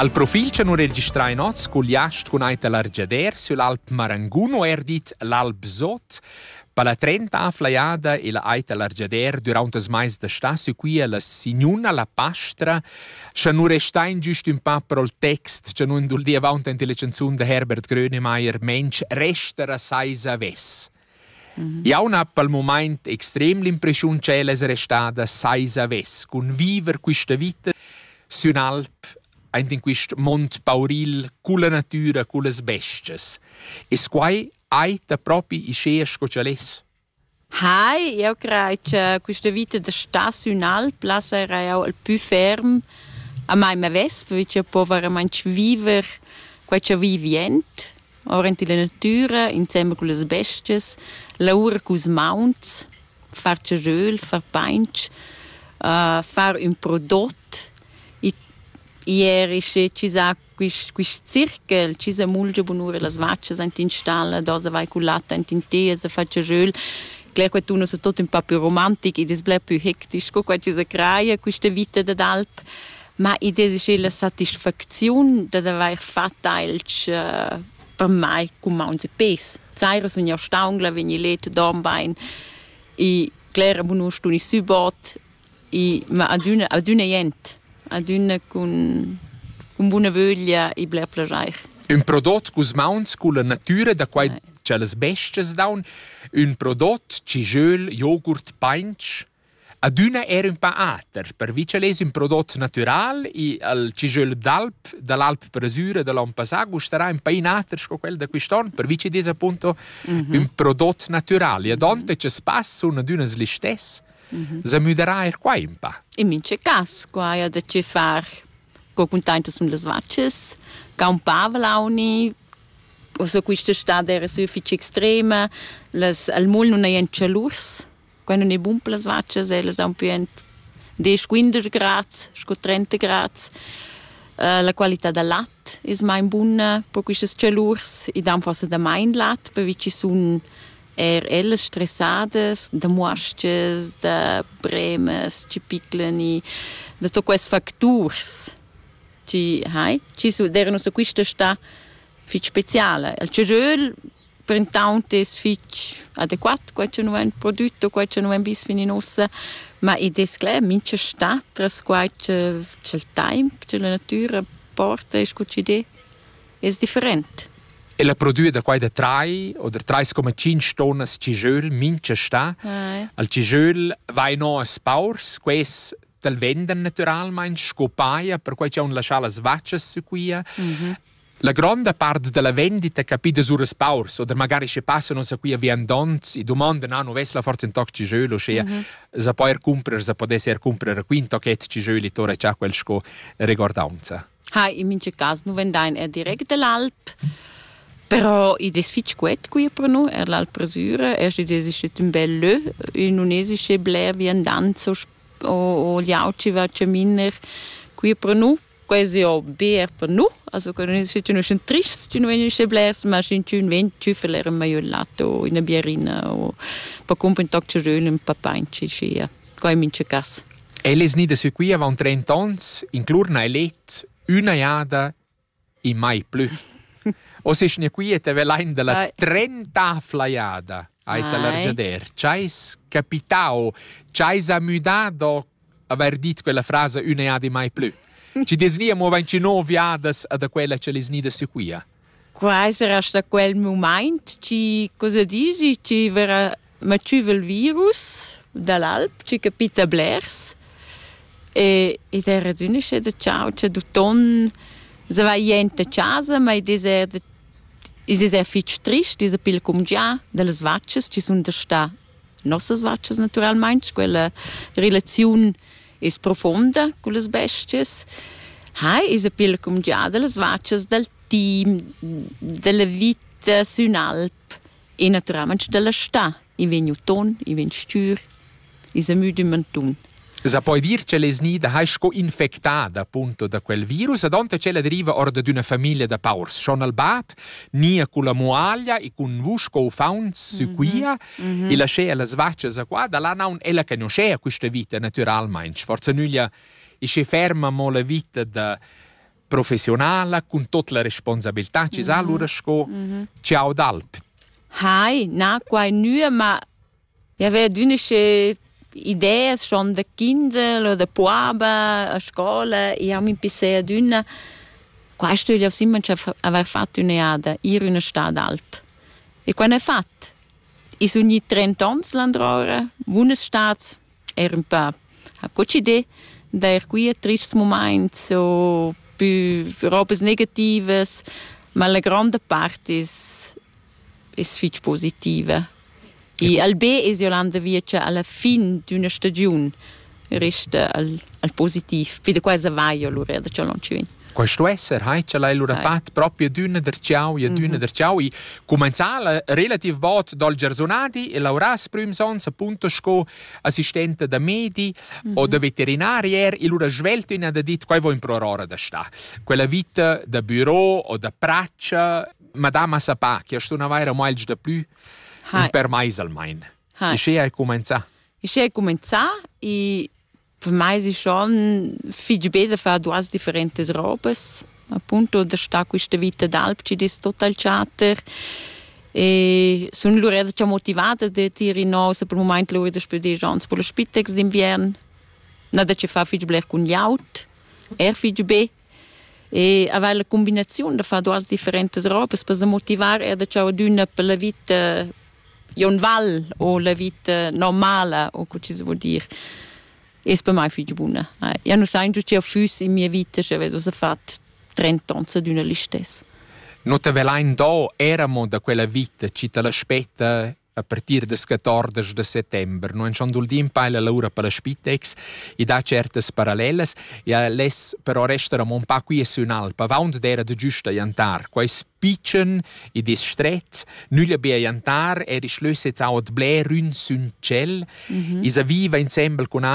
Al profil che non registrai noz con gli ast con aita l'argiader sull'Alp Maranguno erdit l'Alp Zot per la 30 flaiada e la aita l'argiader durante il mese d'estate su cui la signuna la pastra che non restain giusto un po' per il text che non dul dia avanti intelligenzione de Herbert Grönemeyer mensch restera saisa ves. Io ho per il momento estrem l'impressione che è restata saisa ves con viver questa vita su un'Alp in questo mondo pauril con la natura, con le bestie. E squai aita proprio i sceasco ce l'es. Hai, io credo che questa vita da stas in Alp era il più ferm a mai me ves, perché può veramente vivere quel vivient, ora in la natura, insieme con le bestie, lavorare con i mounts, fare cerol, fare painch, fare un prodotto. Ieri ci sa questo cirkel, ci sa molto bonure le svacce in stalla, dove vai con latte in tesa, faccia gel. Claro che tu non sei tutto un po' più romantico e è più hectico, qua ci sa creia questa vita d'Alp, ma è la soddisfazione di aver fatto per me con mans e pes. Zaira sono io staungla, veni letto dombein, e claro bonus tu ni subot, ma ad una gente. Ad una con buona voglia e bler plagiare. Un prodotto con smounts, con la natura, da quai c'è le bestie down, un prodotto, cigel, yogurt, painch, ad una era un po' alter, per vi c'è un prodotto naturale e il cigel dall'Alp Presura, dall'anno passato, gusterà un po' in alter che quello da quest'anno, per vi c'è appunto un prodotto naturale. E donde c'è spazio una d'una le stesse, se muderà qua un po'. In mince cas, qua ha da ci far co contento sono le svacces, ca un pavlauni, o so questa stade era suffici extrema, al mul non è calurs, quando ne buon per le svacces, elles un più 10-15 gradi, sco 30 gradi. La qualità del latte è mai buona per queste calurs, e dan forse da mai latte, perché ci sono elas stressadas, da mosches, da bremes, ci piclani, da tutti questi fattori. Ci erano su questa sta fit speciale. Il cegel per intanto è fit adeguato, questo non è un prodotto, questo non è un bis fininosa, ma è desclare, mince sta, tras questo c'è il tempo, c'è la natura, porta, è idea, è differente. E la produce da quai da 3 o da 3,5 tonnes cigel mince sta. Al cigel vai no a spaurs, quais del venden naturalmente scopaia, per cui c'è un lasciare le svacce su qui. La grande parte della vendita capita su spaurs, o magari ci passano su qui a viandons e domandano non vess la forza in toc cigel o se può comprare, se può essere comprare qui in tochet cigel e torre c'è quel sco ricordanza. In mince caso non vendain è direct dall'Alp. Però i desfici quet qui per noi è l'Alp Presura, è un bel lö, e non esiste bler viandanza o gli auci va caminer qui per noi, quasi o ber per noi, also che non esiste non trist, non esiste bler, ma c'è un vent ciufeler un maiolato o una bierina o per comprare un tocco di un papanci sia, qua in mince casa. E le snide su qui avevano 30 anni, inclurna e let, una iada e mai più. O se ne qui è velain della 30 flaiada aita l'argiader. C'hais capitao, c'hais amudato aver dit quella frase una iada mai più. Ci desniamo 29 iadas ad quella ce le snide su qui. Qua sarà sta quel momento, ci cosa dici? Ci verrà maciuva il virus dall'Alp, ci capita blers. E era d'una c'è da ciao, c'è d'uton, se va gente a casa, ma è fitch trist, è pil come già delle svacce, ci sono da sta nostre svacce naturalmente, quella relazione è profonda con le bestie. È pil come già delle svacce, del team, della vita su un'Alp e naturalmente della sta. I vengono ton, i vengono stür, i se müde mentun. Se puoi dire che le snide hai infettata appunto da quel virus, ad onde ce la deriva ora di una famiglia da paurs. Schon al bat, nia con la muaglia e con vusco fauns su quia, e la scea la svaccia sa qua, da là non è la che non scea questa vita naturalmente. Forse nulla, e se ferma mo la vita da professionala, con tutta la responsabilità, ci sa l'ora sco, ciao d'Alp. Hai, na, quai nua, ma ja aveva d'unische idee schon da Kinder oder Puaba a scola e am in pisea d'una. Questo io sempre aver fatto un'eada, ir una stad Alp. E quando è fatto? I sono 30 anni l'androra, buone stat, era un po' a cocide, da er qui a tristi momenti, so più robes negatives, ma la grande parte è fitch positiva. E al B è Yolanda Vietcha alla fine di una stagione resta al positivo. Vede quasi vai allora da ciò non ci viene. Questo essere, ce l'hai l'ora fatto proprio d'una der ciao e d'una der ciao. E cominciala relativ bot dal Gersonadi e lauras prim sons appunto sco assistente da medi o da veterinarier e l'ora svelto in da dit quai voi in prorora da sta. Quella vita da bureau o da praccia, madama sapa, che sto una vaira mai da più per mais almain. E se hai cominciato? E se hai cominciato e per me è schon viel besser fare due differenti robes. Appunto, da sta questa vita d'Alp, ci dis total chatter. E sono loro già motivata da dire no, se per il momento loro da spiedere chance per lo Spitex d'inverno. Nada ci fa viel bler con gli aut, viel be. E avere la combinazione da fare due differenti robes per motivare da ciò d'una per la vita ionval o la vita normale, o come si vuol dire. E per me è buona. Io non so che ho fatto in mia vita, che avevo fatto 30 anni di una listessa. Non te velain do eramo da quella vita, ci te l'aspetta a partire del 14 di settembre. Noi abbiamo un po' la laura per la Spitex e da certe parallele e les però resteremo un po' qui su un'alpa. Vauns d'era de giusto a jantar. Quai spicen e des stret, nulla be a jantar, schlösse jetzt auch ad blä rün sun ciel. Isa viva insieme con